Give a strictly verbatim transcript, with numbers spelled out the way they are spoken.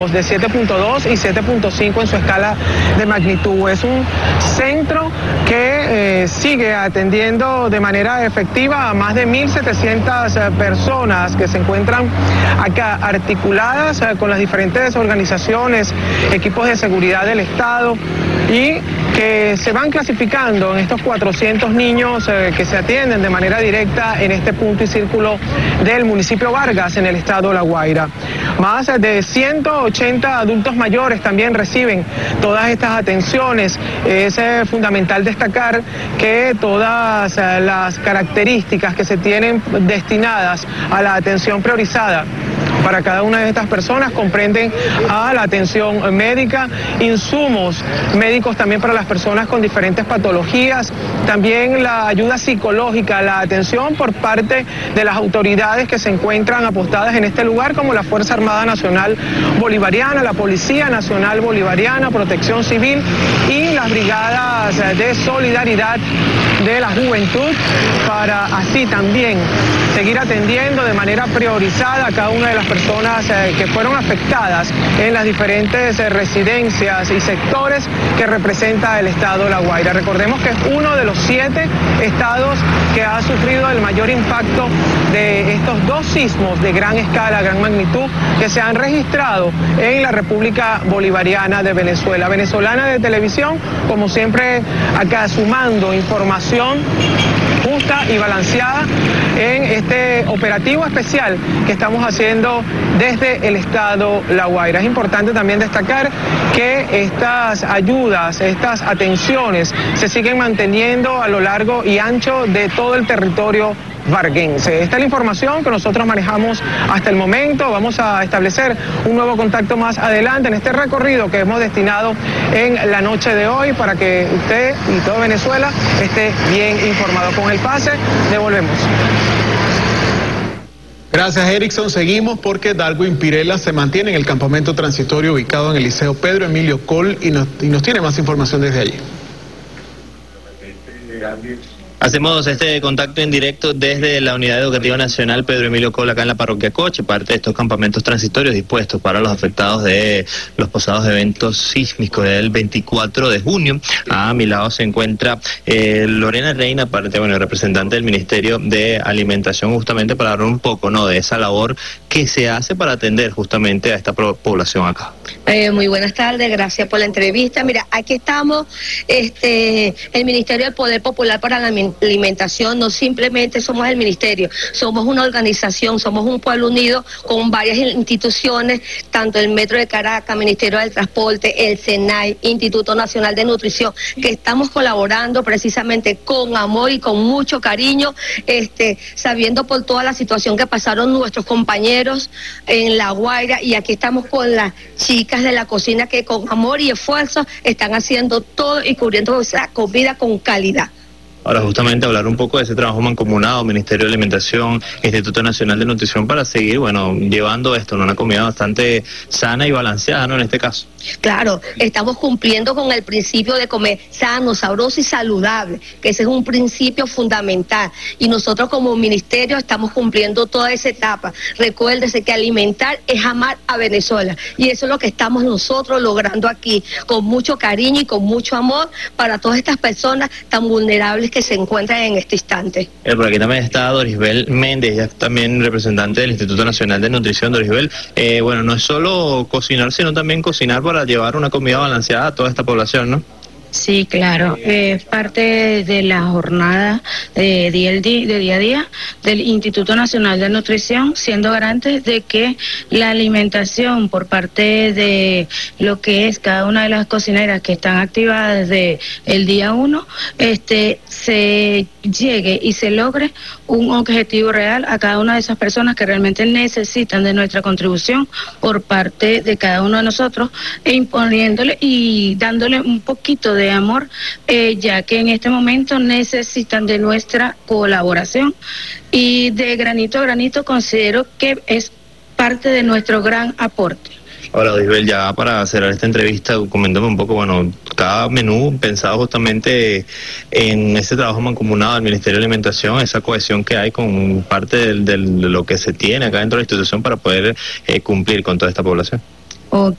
de siete punto dos y siete punto cinco en su escala de magnitud. Es un centro que eh, sigue atendiendo de manera efectiva a más de mil setecientas personas que se encuentran acá articuladas eh, con las diferentes organizaciones, equipos de seguridad del Estado, y que se van clasificando en estos cuatrocientos niños eh, que se atienden de manera directa en este punto y círculo del municipio Vargas, en el estado La Guaira. Más de ciento ochenta adultos mayores también reciben todas estas atenciones. Es eh, fundamental destacar que todas eh, las características que se tienen destinadas a la atención priorizada para cada una de estas personas comprenden a la atención médica, insumos médicos también para las personas con diferentes patologías, también la ayuda psicológica, la atención por parte de las autoridades que se encuentran apostadas en este lugar, como la Fuerza Armada Nacional Bolivariana, la Policía Nacional Bolivariana, Protección Civil y las brigadas de solidaridad de la juventud, para así también seguir atendiendo de manera priorizada a cada una de las personas eh, que fueron afectadas en las diferentes eh, residencias y sectores que representa el estado La Guaira. Recordemos que es uno de los siete estados que ha sufrido el mayor impacto de estos dos sismos de gran escala, gran magnitud, que se han registrado en la República Bolivariana de Venezuela. Venezolana de Televisión, como siempre, acá sumando información justa y balanceada en este operativo especial que estamos haciendo desde el estado La Guaira. Es importante también destacar que estas ayudas, estas atenciones se siguen manteniendo a lo largo y ancho de todo el territorio varguense. Esta es la información que nosotros manejamos hasta el momento. Vamos a establecer un nuevo contacto más adelante en este recorrido que hemos destinado en la noche de hoy para que usted y todo Venezuela esté bien informado. Con el pase, devolvemos. Gracias, Erickson. Seguimos porque Darwin Pirela se mantiene en el campamento transitorio ubicado en el Liceo Pedro Emilio Coll y nos, y nos tiene más información desde allí. Hacemos este contacto en directo desde la Unidad Educativa Nacional Pedro Emilio Coll, acá en la parroquia Coche, parte de estos campamentos transitorios dispuestos para los afectados de los pasados eventos sísmicos del veinticuatro de junio. A mi lado se encuentra eh, Lorena Reina, parte, bueno, representante del Ministerio de Alimentación, justamente para hablar un poco, ¿no?, de esa labor que se hace para atender justamente a esta población acá. Eh, muy buenas tardes, gracias por la entrevista. Mira, aquí estamos, este, el Ministerio del Poder Popular para la Alimentación. No simplemente somos el ministerio, somos una organización, somos un pueblo unido con varias instituciones, tanto el Metro de Caracas, Ministerio del Transporte, el SENAI, Instituto Nacional de Nutrición, que estamos colaborando precisamente con amor y con mucho cariño, este, sabiendo por toda la situación que pasaron nuestros compañeros en La Guaira, y aquí estamos con las chicas de la cocina que con amor y esfuerzo están haciendo todo y cubriendo esa comida con calidad. Ahora, justamente hablar un poco de ese trabajo mancomunado, Ministerio de Alimentación, Instituto Nacional de Nutrición, para seguir, bueno, llevando esto, ¿no?, una comida bastante sana y balanceada, ¿no?, en este caso. Claro, estamos cumpliendo con el principio de comer sano, sabroso y saludable, que ese es un principio fundamental, y nosotros como ministerio estamos cumpliendo toda esa etapa. Recuérdese que alimentar es amar a Venezuela, y eso es lo que estamos nosotros logrando aquí, con mucho cariño y con mucho amor para todas estas personas tan vulnerables que se encuentran en este instante. Eh, por aquí también está Dorisbel Méndez, ella es también representante del Instituto Nacional de Nutrición. Dorisbel, eh, bueno, no es solo cocinar, sino también cocinar para llevar una comida balanceada a toda esta población, ¿no? Sí, claro, es parte de la jornada de día, de día a día del Instituto Nacional de Nutrición, siendo garantes de que la alimentación por parte de lo que es cada una de las cocineras que están activadas desde el día uno, este, se llegue y se logre un objetivo real a cada una de esas personas que realmente necesitan de nuestra contribución por parte de cada uno de nosotros, e imponiéndole y dándole un poquito de de amor, eh, ya que en este momento necesitan de nuestra colaboración, y de granito a granito considero que es parte de nuestro gran aporte. Ahora, Dorisbel, ya para cerrar esta entrevista, coméntame un poco, bueno, cada menú pensado justamente en ese trabajo mancomunado del Ministerio de Alimentación, esa cohesión que hay con parte del, del, de lo que se tiene acá dentro de la institución para poder eh, cumplir con toda esta población. o